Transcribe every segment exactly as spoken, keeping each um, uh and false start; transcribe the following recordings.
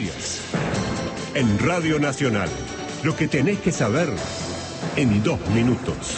noticias. En Radio Nacional, lo que tenés que saber en dos minutos.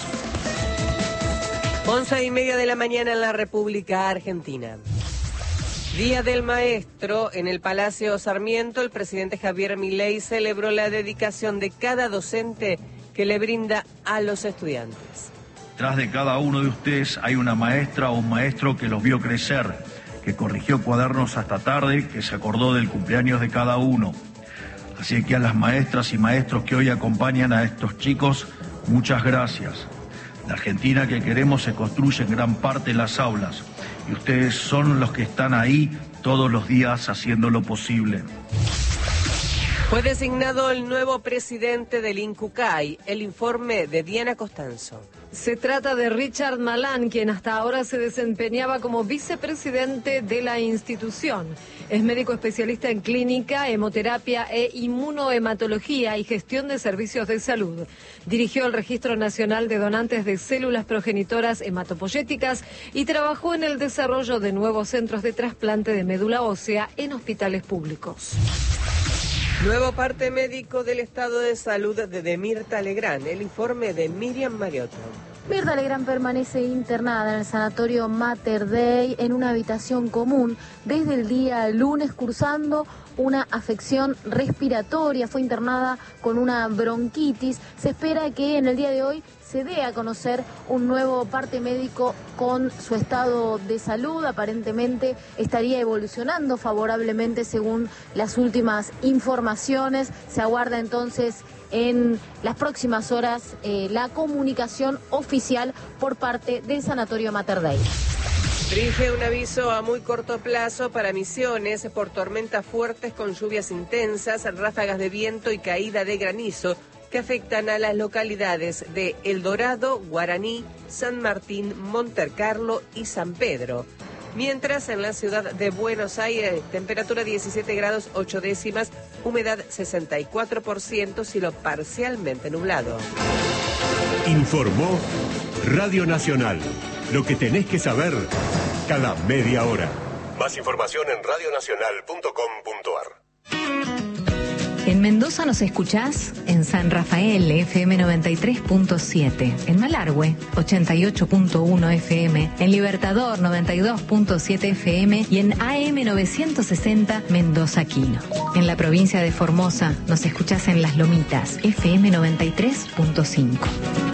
Once y media de la mañana en la República Argentina. Día del Maestro. En el Palacio Sarmiento, el presidente Javier Milei celebró la dedicación de cada docente que le brinda a los estudiantes. Detrás de cada uno de ustedes hay una maestra o un maestro que los vio crecer, que corrigió cuadernos hasta tarde, que se acordó del cumpleaños de cada uno. Así que a las maestras y maestros que hoy acompañan a estos chicos, muchas gracias. La Argentina que queremos se construye en gran parte en las aulas y ustedes son los que están ahí todos los días haciendo lo posible. Fue designado el nuevo presidente del INCUCAI, el informe de Diana Costanzo. Se trata de Richard Malan, quien hasta ahora se desempeñaba como vicepresidente de la institución. Es médico especialista en clínica, hemoterapia e inmunohematología y gestión de servicios de salud. Dirigió el Registro Nacional de Donantes de Células Progenitoras Hematopoyéticas y trabajó en el desarrollo de nuevos centros de trasplante de médula ósea en hospitales públicos. Nuevo parte médico del estado de salud de Mirta Legrand, el informe de Miriam Mariotto. Mirta Legrand permanece internada en el sanatorio Mater Dei en una habitación común desde el día lunes cursando una afección respiratoria. Fue internada con una bronquitis. Se espera que en el día de hoy se dé a conocer un nuevo parte médico con su estado de salud. Aparentemente estaría evolucionando favorablemente según las últimas informaciones. Se aguarda entonces en las próximas horas eh, la comunicación oficial por parte del Sanatorio Mater Dei. Rige un aviso a muy corto plazo para Misiones por tormentas fuertes con lluvias intensas, ráfagas de viento y caída de granizo que afectan a las localidades de El Dorado, Guaraní, San Martín, Montercarlo y San Pedro. Mientras en la ciudad de Buenos Aires, temperatura diecisiete grados ocho décimas, humedad sesenta y cuatro por ciento, cielo parcialmente nublado. Informó Radio Nacional. Lo que tenés que saber cada media hora. Más información en radio nacional punto com punto ar. En Mendoza nos escuchás en San Rafael, F M noventa y tres punto siete, en Malargüe, ochenta y ocho punto uno F M, en Libertador, noventa y dos punto siete F M y en A M novecientos sesenta Mendoza Quino. En la provincia de Formosa nos escuchás en Las Lomitas, F M noventa y tres punto cinco.